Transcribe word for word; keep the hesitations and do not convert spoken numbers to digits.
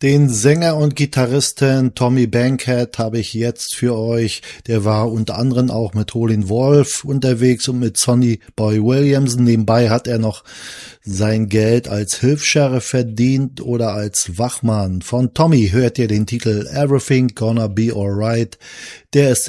Den Sänger und Gitarristen Tommy Bankhead habe ich jetzt für euch. Der war unter anderem auch mit Howlin' Wolf unterwegs und mit Sonny Boy Williamson. Nebenbei hat er noch sein Geld als Hilfs-Sheriff verdient oder als Wachmann. Von Tommy hört ihr den Titel Everything Gonna Be Alright. Der ist